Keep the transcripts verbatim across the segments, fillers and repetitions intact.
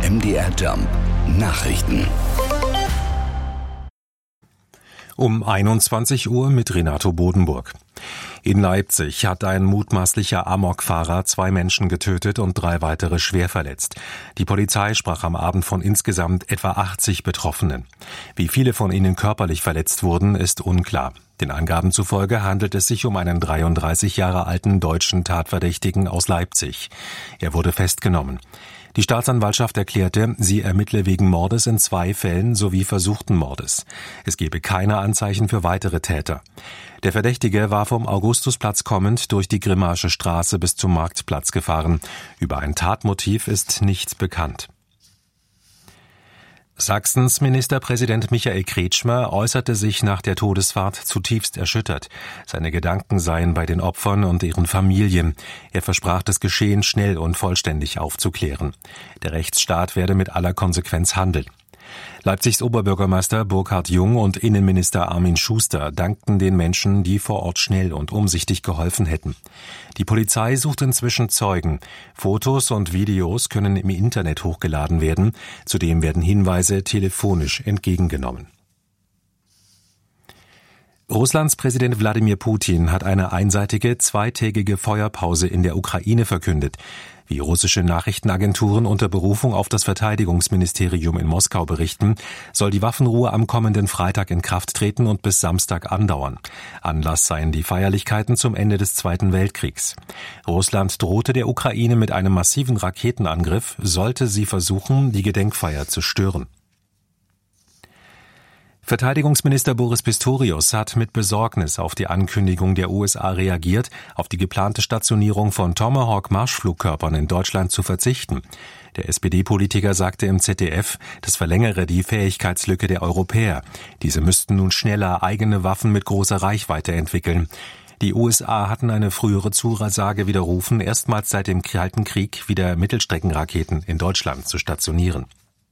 M D R Jump Nachrichten. Um einundzwanzig Uhr mit Renato Bodenburg. In Leipzig hat ein mutmaßlicher Amokfahrer zwei Menschen getötet und drei weitere schwer verletzt. Die Polizei sprach am Abend von insgesamt etwa achtzig Betroffenen. Wie viele von ihnen körperlich verletzt wurden, ist unklar. Den Angaben zufolge handelt es sich um einen dreiunddreißig Jahre alten deutschen Tatverdächtigen aus Leipzig. Er wurde festgenommen. Die Staatsanwaltschaft erklärte, sie ermittle wegen Mordes in zwei Fällen sowie versuchten Mordes. Es gebe keine Anzeichen für weitere Täter. Der Verdächtige war vom Augustusplatz kommend durch die Grimmarsche Straße bis zum Marktplatz gefahren. Über ein Tatmotiv ist nichts bekannt. Sachsens Ministerpräsident Michael Kretschmer äußerte sich nach der Todesfahrt zutiefst erschüttert. Seine Gedanken seien bei den Opfern und ihren Familien. Er versprach, das Geschehen schnell und vollständig aufzuklären. Der Rechtsstaat werde mit aller Konsequenz handeln. Leipzigs Oberbürgermeister Burkhard Jung und Innenminister Armin Schuster dankten den Menschen, die vor Ort schnell und umsichtig geholfen hätten. Die Polizei sucht inzwischen Zeugen. Fotos und Videos können im Internet hochgeladen werden. Zudem werden Hinweise telefonisch entgegengenommen. Russlands Präsident Wladimir Putin hat eine einseitige zweitägige Feuerpause in der Ukraine verkündet. Wie russische Nachrichtenagenturen unter Berufung auf das Verteidigungsministerium in Moskau berichten, soll die Waffenruhe am kommenden Freitag in Kraft treten und bis Samstag andauern. Anlass seien die Feierlichkeiten zum Ende des Zweiten Weltkriegs. Russland drohte der Ukraine mit einem massiven Raketenangriff, sollte sie versuchen, die Gedenkfeier zu stören. Verteidigungsminister Boris Pistorius hat mit Besorgnis auf die Ankündigung der U S A reagiert, auf die geplante Stationierung von Tomahawk-Marschflugkörpern in Deutschland zu verzichten. Der S P D-Politiker sagte im Z D F, das verlängere die Fähigkeitslücke der Europäer. Diese müssten nun schneller eigene Waffen mit großer Reichweite entwickeln. Die U S A hatten eine frühere Zusage widerrufen, erstmals seit dem Kalten Krieg wieder Mittelstreckenraketen in Deutschland zu stationieren.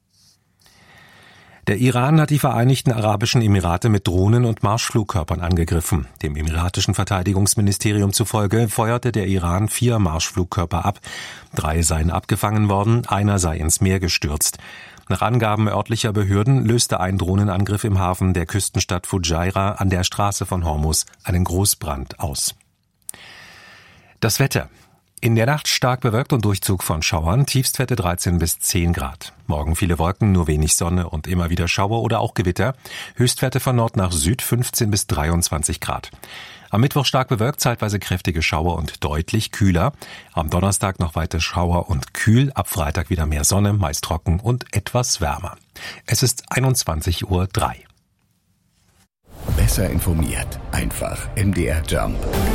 Der Iran hat die Vereinigten Arabischen Emirate mit Drohnen und Marschflugkörpern angegriffen. Dem emiratischen Verteidigungsministerium zufolge feuerte der Iran vier Marschflugkörper ab. Drei seien abgefangen worden, einer sei ins Meer gestürzt. Nach Angaben örtlicher Behörden löste ein Drohnenangriff im Hafen der Küstenstadt Fujairah an der Straße von Hormuz einen Großbrand aus. Das Wetter. In der Nacht stark bewölkt und Durchzug von Schauern, Tiefstwerte dreizehn bis zehn Grad. Morgen viele Wolken, nur wenig Sonne und immer wieder Schauer oder auch Gewitter. Höchstwerte von Nord nach Süd fünfzehn bis dreiundzwanzig Grad. Am Mittwoch stark bewölkt, zeitweise kräftige Schauer und deutlich kühler. Am Donnerstag noch weiter Schauer und kühl. Ab Freitag wieder mehr Sonne, meist trocken und etwas wärmer. Es ist einundzwanzig Uhr drei. Besser informiert. Einfach M D R Jump.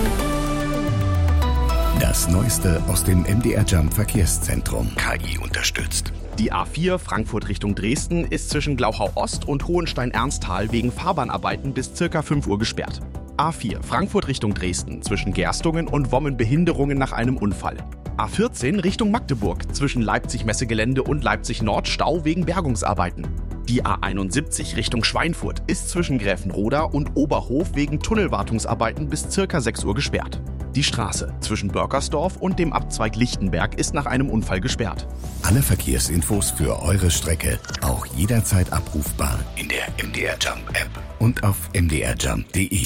Das Neueste aus dem M D R Jump Verkehrszentrum. K I unterstützt. Die A vier Frankfurt Richtung Dresden ist zwischen Glauchau Ost und Hohenstein-Ernsthal wegen Fahrbahnarbeiten bis ca. fünf Uhr gesperrt. A vier Frankfurt Richtung Dresden zwischen Gerstungen und Wommen Behinderungen nach einem Unfall. A vierzehn Richtung Magdeburg zwischen Leipzig-Messegelände und Leipzig-Nord Stau wegen Bergungsarbeiten. Die A einundsiebzig Richtung Schweinfurt ist zwischen Gräfenroda und Oberhof wegen Tunnelwartungsarbeiten bis ca. sechs Uhr gesperrt. Die Straße zwischen Börkersdorf und dem Abzweig Lichtenberg ist nach einem Unfall gesperrt. Alle Verkehrsinfos für eure Strecke auch jederzeit abrufbar in der M D R Jump App und auf m d r jump punkt d e.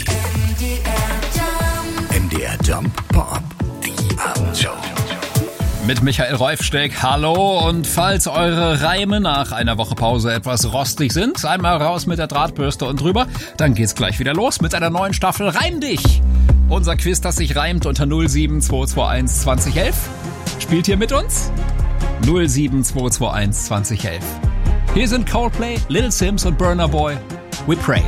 M D R Jump Pop-up, die Abendshow. Mit Michael Reufsteck, hallo, und falls eure Reime nach einer Woche Pause etwas rostig sind, einmal raus mit der Drahtbürste und drüber, dann geht's gleich wieder los mit einer neuen Staffel Reim dich! Unser Quiz, das sich reimt unter null sieben zwei zwei eins zwanzig elf. Spielt ihr mit uns? null sieben zwei zwei eins zwanzig elf. Hier sind Coldplay, Little Sims und Burna Boy. We Pray.